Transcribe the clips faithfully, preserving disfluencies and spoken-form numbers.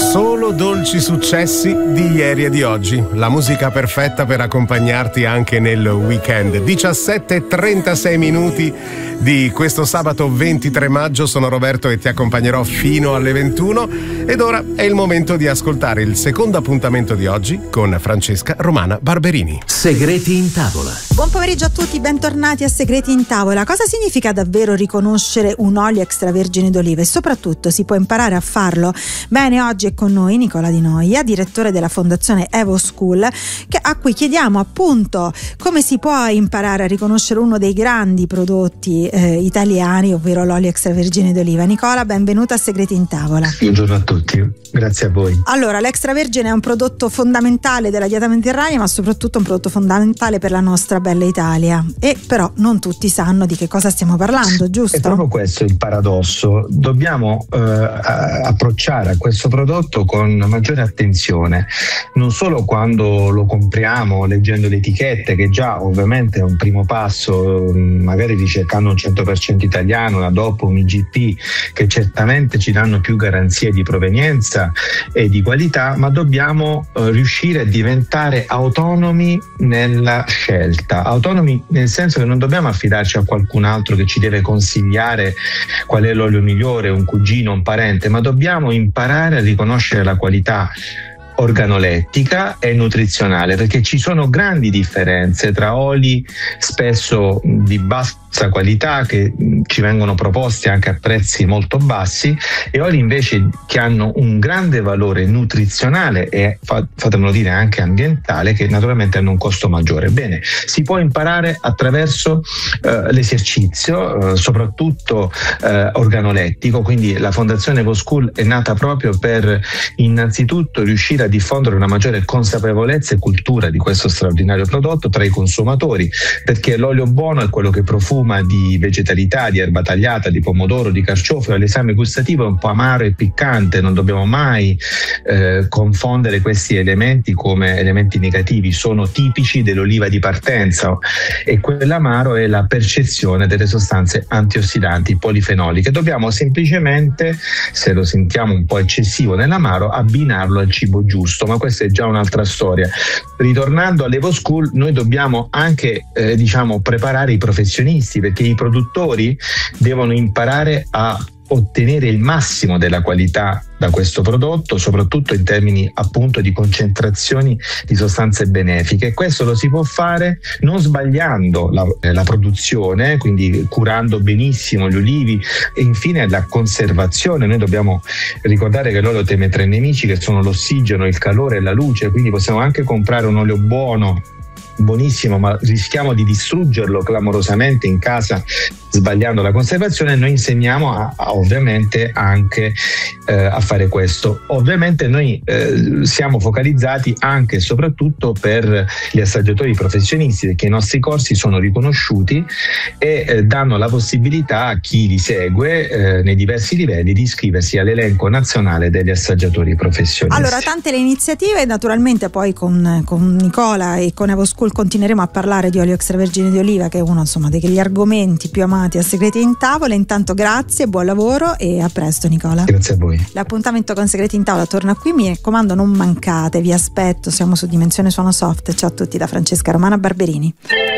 Solo dolci successi di ieri e di oggi. La musica perfetta per accompagnarti anche nel weekend. diciassette e trentasei minuti di questo sabato ventitré maggio. Sono Roberto e ti accompagnerò fino alle ventuno. Ed ora è il momento di ascoltare il secondo appuntamento di oggi con Francesca Romana Barberini. Segreti in tavola. Buon pomeriggio a tutti, bentornati a Segreti in tavola. Cosa significa davvero riconoscere un olio extravergine d'oliva e soprattutto si può imparare a farlo? Bene, oggi è con noi Nicola Di Noia, direttore della fondazione Evo School, che, a cui chiediamo appunto come si può imparare a riconoscere uno dei grandi prodotti eh, italiani, ovvero l'olio extravergine d'oliva. Nicola, benvenuta a Segreti in tavola. Buongiorno a tutti, grazie a voi. Allora, l'extravergine è un prodotto fondamentale della dieta mediterranea, ma soprattutto un prodotto fondamentale per la nostra bella Italia, e però non tutti sanno di che cosa stiamo parlando, giusto? È proprio questo il paradosso. Dobbiamo eh, approcciare a questo prodotto con maggiore attenzione, non solo quando lo compriamo leggendo le etichette, che già ovviamente è un primo passo, magari ricercando un cento per cento italiano, la D O P, un I G P, che certamente ci danno più garanzie di provenienza e di qualità, ma dobbiamo eh, riuscire a diventare autonomi nella scelta, autonomi nel senso che non dobbiamo affidarci a qualcun altro che ci deve consigliare qual è l'olio migliore, un cugino, un parente, ma dobbiamo imparare a riconoscere la qualità organolettica e nutrizionale, perché ci sono grandi differenze tra oli spesso di bassa qualità che ci vengono proposti anche a prezzi molto bassi e oli invece che hanno un grande valore nutrizionale e fatemelo dire anche ambientale, che naturalmente hanno un costo maggiore. Bene, si può imparare attraverso eh, l'esercizio, eh, soprattutto eh, organolettico, quindi la Fondazione Evo School è nata proprio per innanzitutto riuscire a diffondere una maggiore consapevolezza e cultura di questo straordinario prodotto tra i consumatori, perché l'olio buono è quello che profuma di vegetalità, di erba tagliata, di pomodoro, di carciofo. L'esame gustativo è un po' amaro e piccante, non dobbiamo mai eh, confondere questi elementi come elementi negativi, sono tipici dell'oliva di partenza, e quell'amaro è la percezione delle sostanze antiossidanti polifenoliche. Dobbiamo semplicemente, se lo sentiamo un po' eccessivo nell'amaro, abbinarlo al cibo giusto, ma questa è già un'altra storia. Ritornando all'Evo School, noi dobbiamo anche eh, diciamo preparare i professionisti, perché i produttori devono imparare a ottenere il massimo della qualità da questo prodotto, soprattutto in termini appunto di concentrazioni di sostanze benefiche. Questo lo si può fare non sbagliando la, la produzione, quindi curando benissimo gli olivi, e infine la conservazione. Noi dobbiamo ricordare che l'olio teme tre nemici, che sono l'ossigeno, il calore e la luce, quindi possiamo anche comprare un olio buono, buonissimo, ma rischiamo di distruggerlo clamorosamente in casa sbagliando la conservazione. Noi insegniamo a, a, ovviamente anche eh, a fare questo. Ovviamente noi eh, siamo focalizzati anche e soprattutto per gli assaggiatori professionisti, perché i nostri corsi sono riconosciuti e eh, danno la possibilità a chi li segue eh, nei diversi livelli di iscriversi all'elenco nazionale degli assaggiatori professionisti. Allora, tante le iniziative, naturalmente poi con, con Nicola e con Evo School continueremo a parlare di olio extravergine di oliva, che è uno insomma degli argomenti più amati a Segreti in tavola. Intanto grazie, buon lavoro e a presto Nicola. Grazie a voi. L'appuntamento con Segreti in tavola torna qui, mi raccomando non mancate, vi aspetto, siamo su Dimensione Suono Soft. Ciao a tutti da Francesca Romana Barberini.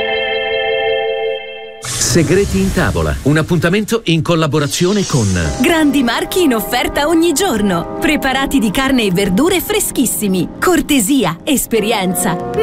Segreti in tavola, un appuntamento in collaborazione con grandi marchi in offerta ogni giorno, preparati di carne e verdure freschissimi, cortesia, esperienza.